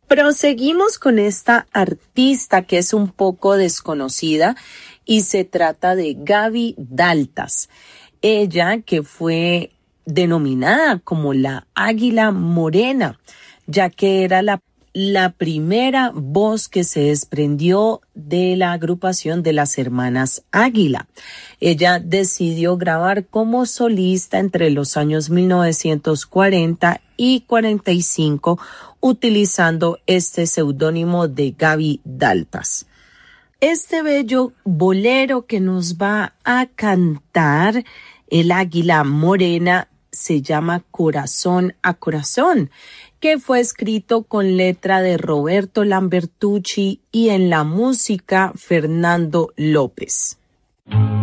Proseguimos con esta artista que es un poco desconocida y se trata de Gaby Daltas. Ella que fue denominada como la Águila Morena, ya que era la primera voz que se desprendió de la agrupación de las Hermanas Águila. Ella decidió grabar como solista entre los años 1940 y 45, utilizando este seudónimo de Gaby Daltas. Este bello bolero que nos va a cantar el Águila Morena se llama Corazón a Corazón, que fue escrito con letra de Roberto Lambertucci y en la música Fernando López.